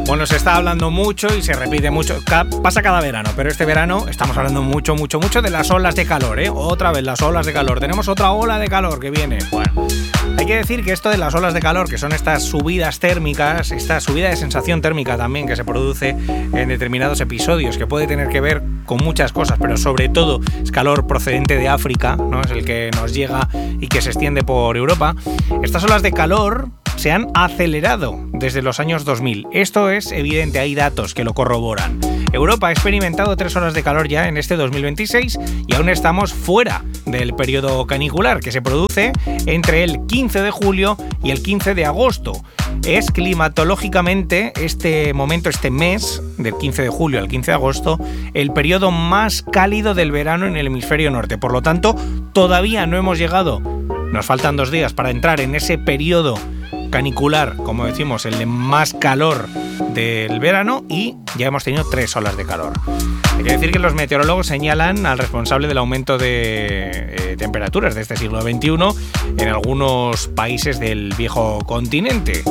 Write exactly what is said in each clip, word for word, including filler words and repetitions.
Bueno, se está hablando mucho y se repite mucho, ca- pasa cada verano, pero este verano estamos hablando mucho, mucho, mucho de las olas de calor, ¿eh? Otra vez las olas de calor, tenemos otra ola de calor que viene. Bueno, hay que decir que esto de las olas de calor, que son estas subidas térmicas, esta subida de sensación térmica también que se produce en determinados episodios, que puede tener que ver con muchas cosas, pero sobre todo es calor procedente de África, ¿no? Es el que nos llega y que se extiende por Europa. Estas olas de calor se han acelerado desde los años dos mil. Esto es evidente, hay datos que lo corroboran. Europa ha experimentado tres olas de calor ya en este dos mil veintiséis y aún estamos fuera del periodo canicular que se produce entre el quince de julio y el quince de agosto. Es climatológicamente este momento, este mes, del quince de julio al quince de agosto, el periodo más cálido del verano en el hemisferio norte. Por lo tanto, todavía no hemos llegado, nos faltan dos días para entrar en ese periodo canicular, como decimos, el de más calor del verano, y ya hemos tenido tres olas de calor. Hay que decir que los meteorólogos señalan al responsable del aumento de eh, temperaturas de este siglo veintiuno en algunos países del viejo continente.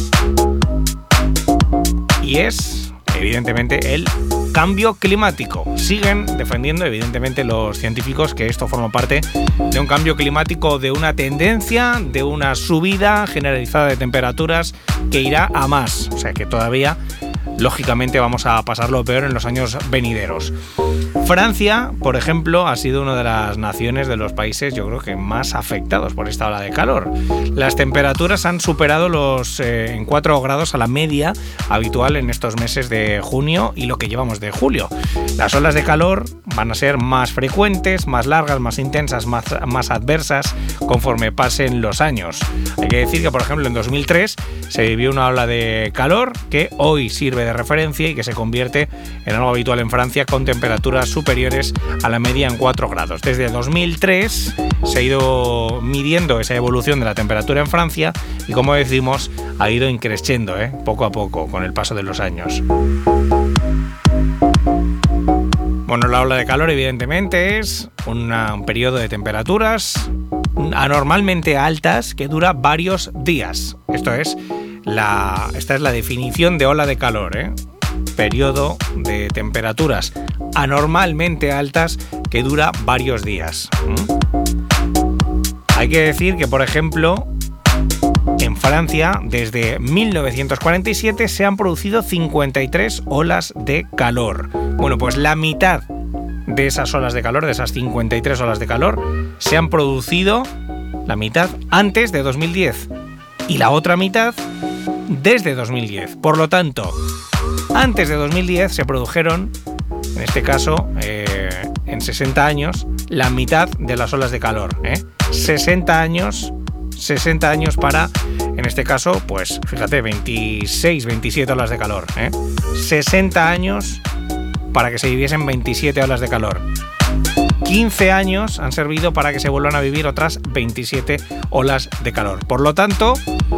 Y es, evidentemente, el cambio climático. Siguen defendiendo, evidentemente, los científicos que esto forma parte de un cambio climático, de una tendencia, de una subida generalizada de temperaturas que irá a más. O sea que todavía, lógicamente, vamos a pasarlo peor en los años venideros. Francia, por ejemplo, ha sido una de las naciones de los países, yo creo que más afectados por esta ola de calor. Las temperaturas han superado los eh, en cuatro grados a la media habitual en estos meses de junio y lo que llevamos de julio. Las olas de calor van a ser más frecuentes, más largas, más intensas, más, más adversas conforme pasen los años. Hay que decir que, por ejemplo, en dos mil tres se vivió una ola de calor que hoy sirve de referencia y que se convierte en algo habitual en Francia, con temperaturas superiores a la media en cuatro grados. Desde dos mil tres se ha ido midiendo esa evolución de la temperatura en Francia y, como decimos, ha ido increciendo, ¿eh? poco a poco con el paso de los años. Bueno, la ola de calor evidentemente es una, un periodo de temperaturas anormalmente altas que dura varios días. Esto es la, esta es la definición de ola de calor, ¿eh? Periodo de temperaturas anormalmente altas que dura varios días. ¿Mm? Hay que decir que, por ejemplo, en Francia, desde mil novecientos cuarenta y siete se han producido cincuenta y tres olas de calor. Bueno, pues la mitad de esas olas de calor, de esas cincuenta y tres olas de calor, se han producido, la mitad, antes de dos mil diez y la otra mitad desde dos mil diez. Por lo tanto, antes de dos mil diez se produjeron, en este caso, eh, en sesenta años, la mitad de las olas de calor. ¿eh? sesenta años, sesenta años para, en este caso, pues fíjate, veintiséis, veintisiete olas de calor. ¿eh? sesenta años para que se viviesen veintisiete olas de calor. quince años han servido para que se vuelvan a vivir otras veintisiete olas de calor. Por lo tanto,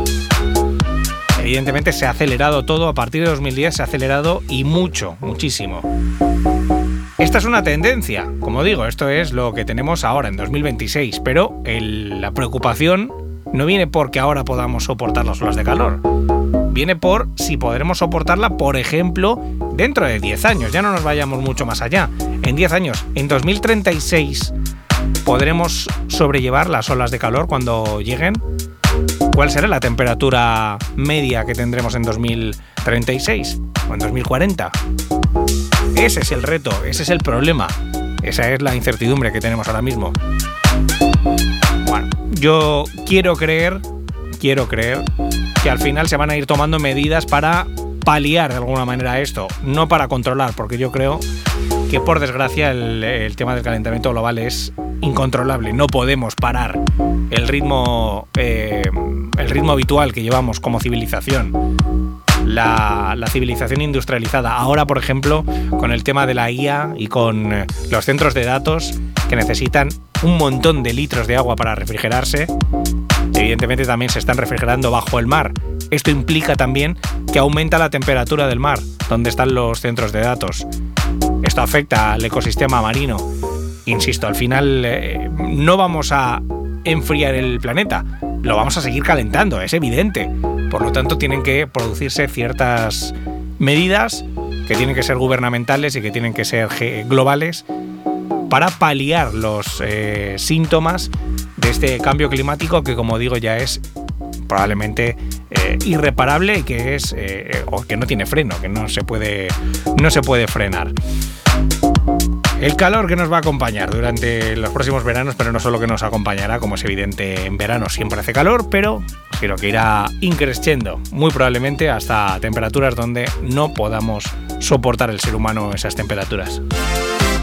evidentemente se ha acelerado todo, a partir de dos mil diez se ha acelerado y mucho, muchísimo. Esta es una tendencia, como digo, esto es lo que tenemos ahora en dos mil veintiséis, pero el, la preocupación no viene porque ahora podamos soportar las olas de calor, viene por si podremos soportarla, por ejemplo, dentro de diez años, ya no nos vayamos mucho más allá, en diez años, en dos mil treinta y seis, ¿podremos sobrellevar las olas de calor cuando lleguen? ¿Cuál será la temperatura media que tendremos en dos mil treinta y seis o en dos mil cuarenta? Ese es el reto, ese es el problema, esa es la incertidumbre que tenemos ahora mismo. Bueno, yo quiero creer, quiero creer que al final se van a ir tomando medidas para paliar de alguna manera esto, no para controlar, porque yo creo que, por desgracia, el, el tema del calentamiento global es incontrolable. No podemos parar el ritmo, eh, el ritmo habitual que llevamos como civilización. La, la civilización industrializada. Ahora, por ejemplo, con el tema de la I A y con eh, los centros de datos que necesitan un montón de litros de agua para refrigerarse, evidentemente también se están refrigerando bajo el mar. Esto implica también que aumenta la temperatura del mar, donde están los centros de datos. Esto afecta al ecosistema marino. Insisto, al final eh, no vamos a enfriar el planeta, lo vamos a seguir calentando, es evidente. Por lo tanto, tienen que producirse ciertas medidas que tienen que ser gubernamentales y que tienen que ser globales para paliar los eh, síntomas de este cambio climático que, como digo, ya es probablemente eh, irreparable y que es eh, o que no tiene freno, que no se puede no se puede frenar. El calor que nos va a acompañar durante los próximos veranos, pero no solo que nos acompañará, como es evidente, en verano siempre hace calor, pero creo que irá increciendo, muy probablemente hasta temperaturas donde no podamos soportar el ser humano esas temperaturas.